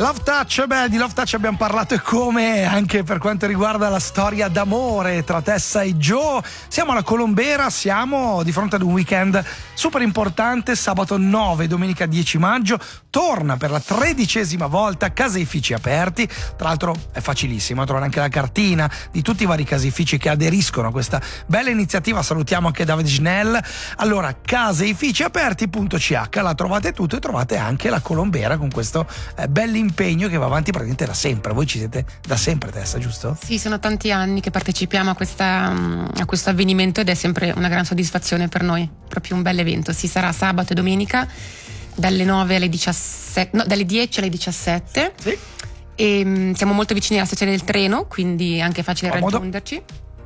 Love Touch, beh, di Love Touch abbiamo parlato, e come anche per quanto riguarda la storia d'amore tra Tessa e Joe. Siamo alla Colombera, siamo di fronte ad un weekend super importante. Sabato 9, domenica 10 maggio torna per la 13ª volta Caseifici Aperti. Tra l'altro è facilissimo trovare anche la cartina di tutti i vari caseifici che aderiscono a questa bella iniziativa. Salutiamo anche David Schnell. Allora, caseificiaperti.ch, la trovate tutto, e trovate anche la Colombera con questo bell'impegno che va avanti praticamente da sempre. Voi ci siete da sempre, Tessa, giusto? Sì, sono tanti anni che partecipiamo a questo avvenimento ed è sempre una gran soddisfazione per noi, proprio un bel evento. Si sarà sabato e domenica dalle 9 alle 17, no, dalle 10 alle 17. Sì. E siamo molto vicini alla stazione del treno, quindi è anche facile raggiungerci.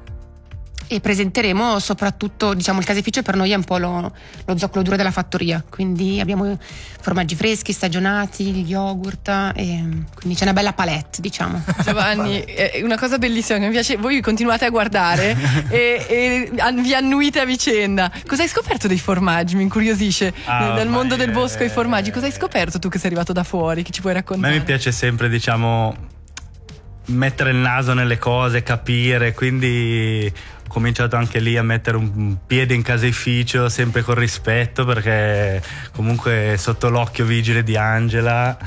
E presenteremo soprattutto, diciamo, il caseificio per noi è un po' lo zoccolo duro della fattoria, quindi abbiamo formaggi freschi, stagionati, gli yogurt, e quindi c'è una bella palette, diciamo. Giovanni, una cosa bellissima che mi piace, voi continuate a guardare e vi annuite a vicenda. Cosa hai scoperto dei formaggi? Mi incuriosisce, dal mondo del bosco i formaggi. Cosa hai scoperto tu che sei arrivato da fuori, che ci puoi raccontare? A me mi piace sempre, diciamo, mettere il naso nelle cose, capire, quindi ho cominciato anche lì a mettere un piede in caseificio, sempre con rispetto, perché comunque sotto l'occhio vigile di Angela,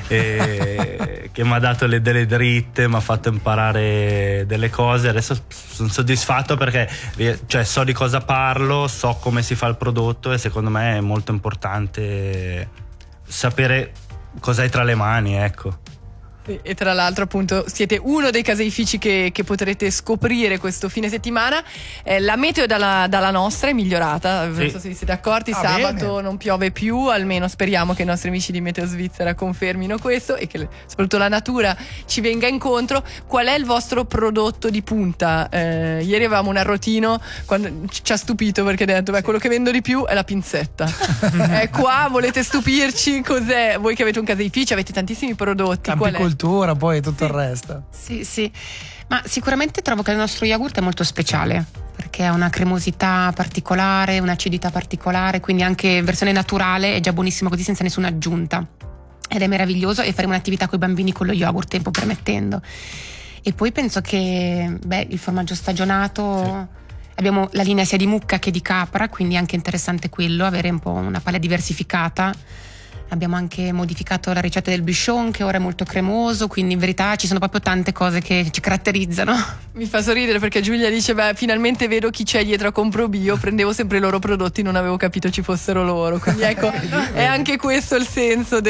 che mi ha dato delle dritte, mi ha fatto imparare delle cose. Adesso sono soddisfatto perché so di cosa parlo, so come si fa il prodotto, e secondo me è molto importante sapere cosa hai tra le mani, ecco. E tra l'altro, appunto, siete uno dei caseifici che potrete scoprire questo fine settimana. La meteo dalla nostra è migliorata, non so se vi siete accorti, sabato bene. Non piove più, almeno speriamo che i nostri amici di Meteo Svizzera confermino questo e che soprattutto la natura ci venga incontro. Qual è il vostro prodotto di punta? Ieri avevamo un arrotino, quando ci ha stupito perché ha detto quello che vendo di più è la pinzetta. Qua volete stupirci? Cos'è? Voi che avete un caseificio, avete tantissimi prodotti, qual è? Poi tutto il resto. Sì, ma sicuramente trovo che il nostro yogurt è molto speciale, perché ha una cremosità particolare, un'acidità particolare, quindi anche in versione naturale è già buonissimo così, senza nessuna aggiunta, ed è meraviglioso. E faremo un'attività con i bambini con lo yogurt, tempo permettendo. E poi penso che il formaggio stagionato, abbiamo la linea sia di mucca che di capra, quindi è anche interessante quello, avere un po' una palette diversificata. Abbiamo anche modificato la ricetta del bichon, che ora è molto cremoso, quindi in verità ci sono proprio tante cose che ci caratterizzano. Mi fa sorridere perché Giulia dice finalmente vedo chi c'è dietro a Compro Bio, prendevo sempre i loro prodotti, non avevo capito ci fossero loro, quindi ecco è anche questo il senso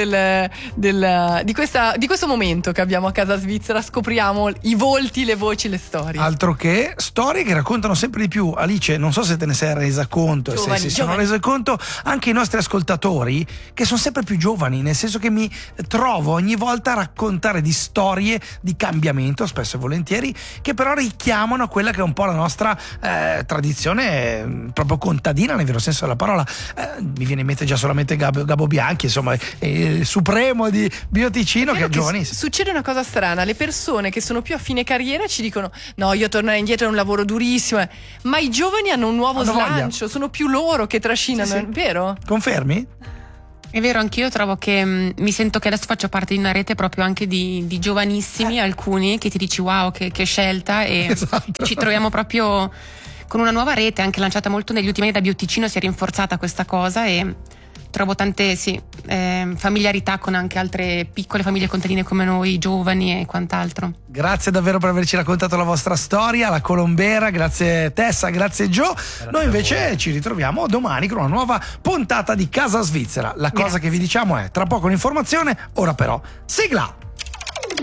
di questo momento che abbiamo a Casa Svizzera. Scopriamo i volti, le voci, le storie. Altro che storie che raccontano sempre di più. Alice, non so se te ne sei resa conto, se si sono rese conto anche i nostri ascoltatori, che sono sempre più giovani, nel senso che mi trovo ogni volta a raccontare di storie di cambiamento, spesso e volentieri, che però richiamano a quella che è un po' la nostra tradizione proprio contadina, nel vero senso della parola. Mi viene in mente già solamente Gabbo Bianchi, insomma, il supremo di Bioticino, che è giovanissimo. Succede una cosa strana, le persone che sono più a fine carriera ci dicono no, io tornerei indietro, è un lavoro durissimo, ma i giovani hanno un nuovo slancio, sono più loro che trascinano, sì. Vero? Confermi? È vero, anch'io trovo che mi sento che adesso faccio parte di una rete proprio anche di giovanissimi, alcuni che ti dici wow, che scelta, e ci troviamo proprio con una nuova rete anche lanciata molto negli ultimi anni da Bioticino. Si è rinforzata questa cosa e trovo tante familiarità con anche altre piccole famiglie contadine come noi, giovani e quant'altro. Grazie davvero per averci raccontato la vostra storia, la Colombera. Grazie Tessa, grazie Joe. Noi invece ci ritroviamo domani con una nuova puntata di Casa Svizzera. La cosa che vi diciamo è tra poco l'informazione, ora però sigla.